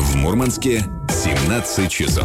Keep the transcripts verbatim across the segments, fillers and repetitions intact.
В Мурманске семнадцать часов.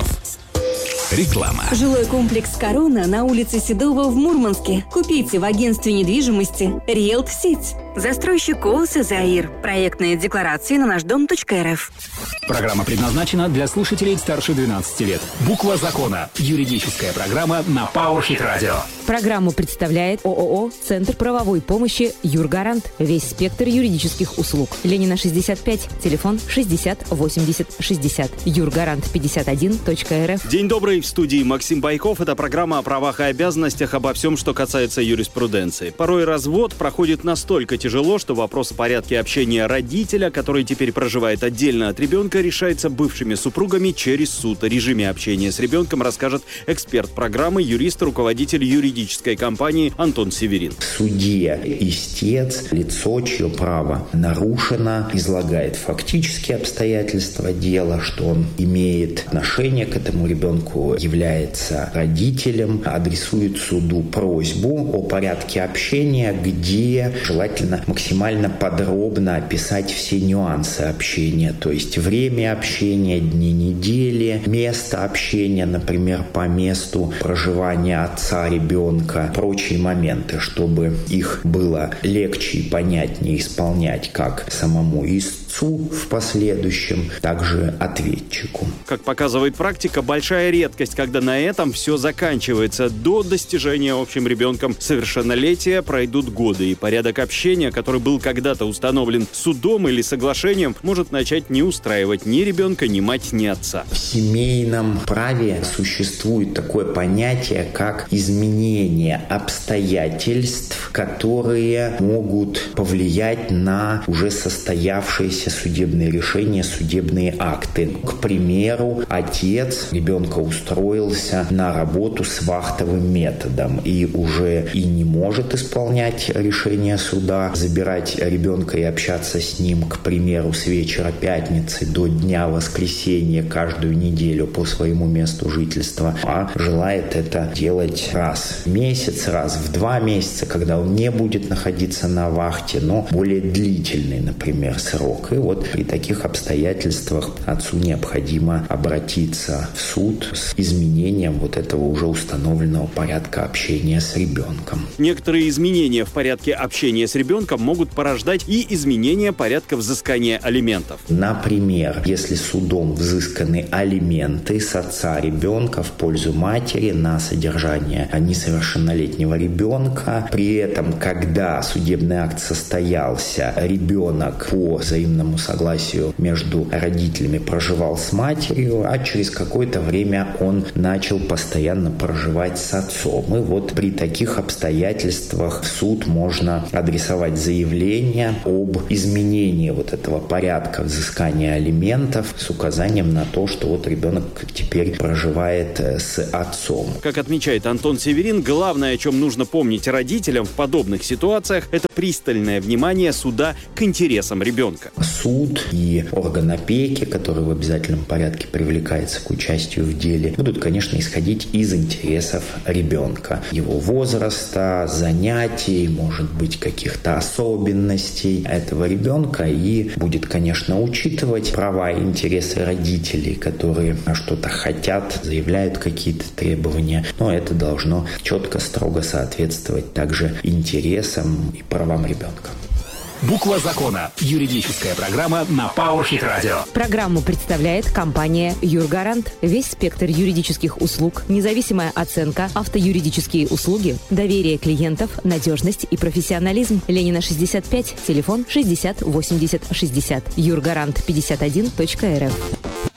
Реклама. Жилой комплекс «Корона» на улице Седова в Мурманске. Купите в агентстве недвижимости «Риэлт Сеть». Застройщик ООО «Заир». Проектные декларации на наш дом точка эр эф. Программа предназначена для слушателей старше двенадцати лет. Буква закона. Юридическая программа на PowerHit Radio. Программу представляет ООО «Центр правовой помощи Юргарант». Весь спектр юридических услуг. Ленина, шестьдесят пять. Телефон шестьдесят восемьдесят шестьдесят. Юргарант пятьдесят один точка эр эф. День добрый, в студии Максим Байков. Это программа о правах и обязанностях, обо всем, что касается юриспруденции. Порой развод проходит настолько тяжело, что вопрос о порядке общения родителя, который теперь проживает отдельно от ребенка, решается бывшими супругами через суд. О режиме общения с ребенком расскажет эксперт программы, юрист, руководитель юридической компании Антон Северин. Судья, истец, лицо, чье право нарушено, излагает фактические обстоятельства дела, что он имеет отношение к этому ребенку, является родителем, адресует суду просьбу о порядке общения, где желательно максимально подробно описать все нюансы общения, то есть время общения, дни недели, место общения, например, по месту проживания отца ребенка, прочие моменты, чтобы их было легче и понятнее исполнять как самому истцу в последующем, так же ответчику. Как показывает практика, большая редкость, когда на этом все заканчивается. До достижения общим ребенком совершеннолетия пройдут годы, и порядок общения, который был когда-то установлен судом или соглашением, может начать не устраивать ни ребенка, ни мать, ни отца. В семейном праве существует такое понятие, как изменение обстоятельств, которые могут повлиять на уже состоявшиеся судебные решения, судебные акты. К примеру, отец ребенка устроился на работу с вахтовым методом и уже и не может исполнять решение суда, забирать ребенка и общаться с ним, к примеру, с вечера пятницы до дня воскресенья каждую неделю по своему месту жительства, а желает это делать раз в месяц, раз в два месяца, когда он не будет находиться на вахте, но более длительный, например, срок. И вот при таких обстоятельствах отцу необходимо обратиться в суд с изменением вот этого уже установленного порядка общения с ребенком. Некоторые изменения в порядке общения с ребенком могут порождать и изменения порядка взыскания алиментов. Например, если судом взысканы алименты с отца ребенка в пользу матери на содержание несовершеннолетнего ребенка, при этом, когда судебный акт состоялся, ребенок по взаимному согласию между родителями проживал с матерью, а через какое-то время он начал постоянно проживать с отцом. И вот при таких обстоятельствах в суд можно адресовать заявление об изменении вот этого порядка взыскания алиментов с указанием на то, что вот ребенок теперь проживает с отцом. Как отмечает Антон Северин, главное, о чем нужно помнить родителям в подобных ситуациях, это пристальное внимание суда к интересам ребенка. Суд и орган опеки, который в обязательном порядке привлекается к участию в деле, будут, конечно, исходить из интересов ребенка, его возраста, занятий, может быть, каких-то особенностей этого ребенка, и будет, конечно, учитывать права и интересы родителей, которые что-то хотят, заявляют какие-то требования, но это должно четко, строго соответствовать также интересам и правам ребенка. Буква закона. Юридическая программа на PowerHit Radio. Программу представляет компания Юргарант. Весь спектр юридических услуг, независимая оценка, автоюридические услуги, доверие клиентов, надежность и профессионализм. Ленина, шестьдесят пять. Телефон шестьдесят восемьдесят шестьдесят. Юргарант пятьдесят один точка эр эф.